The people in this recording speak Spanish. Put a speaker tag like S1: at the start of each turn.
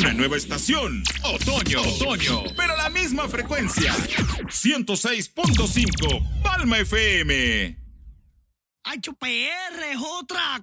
S1: Una nueva estación. Otoño. Pero la misma frecuencia. 106.5 Palma FM.
S2: HPR es otra